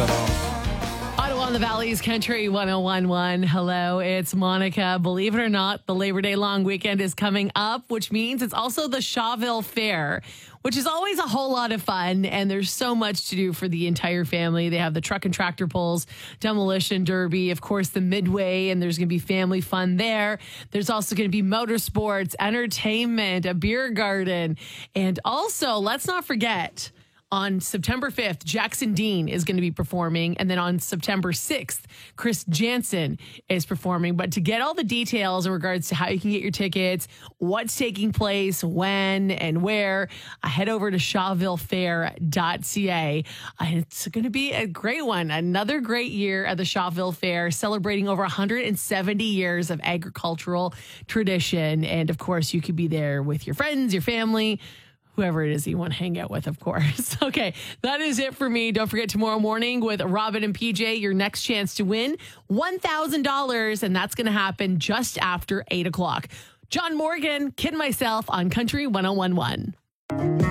set off. Ottawa on the Valley's Country 1011. Hello, it's Monica. Believe it or not, the Labor Day long weekend is coming up, which means it's also the Shawville Fair, which is always a whole lot of fun. And there's so much to do for the entire family. They have the truck and tractor pulls, demolition derby, of course, the midway, and there's going to be family fun there. There's also going to be motorsports, entertainment, a beer garden. And also, let's not forget, on September 5th, Jackson Dean is going to be performing. And then on September 6th, Chris Jansen is performing. But to get all the details in regards to how you can get your tickets, what's taking place, when and where, head over to shawvillefair.ca. It's going to be a great one. Another great year at the Shawville Fair, celebrating over 170 years of agricultural tradition. And of course, you could be there with your friends, your family, whoever it is you want to hang out with, of course. Okay, that is it for me. Don't forget tomorrow morning with Robin and PJ, your next chance to win $1,000, and that's going to happen just after 8 o'clock. John Morgan, Kid Myself on Country 1011.